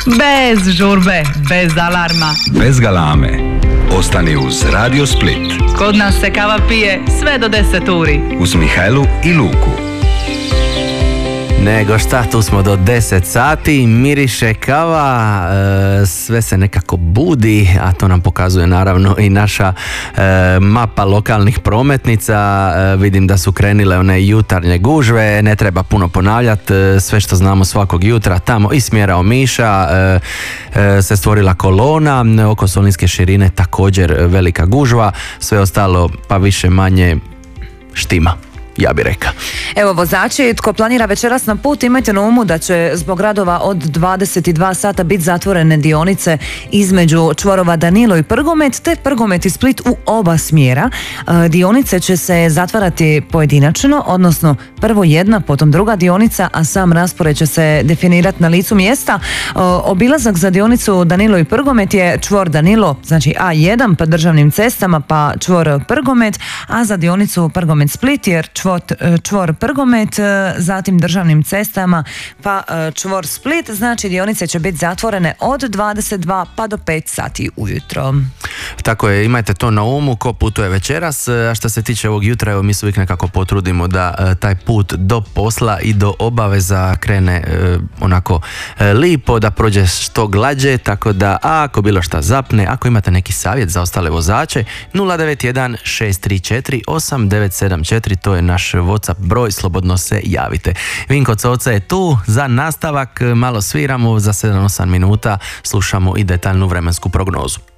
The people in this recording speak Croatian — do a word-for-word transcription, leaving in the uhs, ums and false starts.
Bez žurbe, bez alarma, bez galame. Ostani uz Radio Split. Kod nas se kava pije sve do deset uri. Uz Mihajlu i Luku. Nego šta, tu smo do deset sati, miriše kava, e, sve se nekako budi, a to nam pokazuje naravno i naša e, mapa lokalnih prometnica. E, vidim da su krenile one jutarnje gužve, ne treba puno ponavljati, e, sve što znamo svakog jutra, tamo iz smjera Omiša e, e, se stvorila kolona, oko Solinske širine također velika gužva, sve ostalo pa više manje štima, ja bih rekao. Evo, vozači, tko planira večeras na put, imajte na umu da će zbog radova od dvadeset dva sata biti zatvorene dionice između čvorova Danilo i Prgomet, te Prgomet i Split u oba smjera. E, dionice će se zatvarati pojedinačno, odnosno prvo jedna, potom druga dionica, a sam raspored će se definirati na licu mjesta. E, obilazak za dionicu Danilo i Prgomet je čvor Danilo, znači A jedan, pa državnim cestama, pa čvor Prgomet, a za dionicu Prgomet Split jer čvor, čvor Prgomet, zatim državnim cestama, pa čvor Split, znači dionice će biti zatvorene od dvadeset dva pa do pet sati ujutro. Tako je, imajte to na umu ko putuje večeras, a što se tiče ovog jutra, evo mi se uvijek nekako potrudimo da taj put do posla i do obaveza krene e, onako e, lipo, da prođe što glađe, tako da ako bilo šta zapne, ako imate neki savjet za ostale vozače, nula devet jedan šest tri četiri osam devet sedam četiri, to je naš WhatsApp broj, slobodno se javite. Vinko Coca je tu za nastavak, malo sviramo, za sedam osam minuta slušamo i detaljnu vremensku prognozu.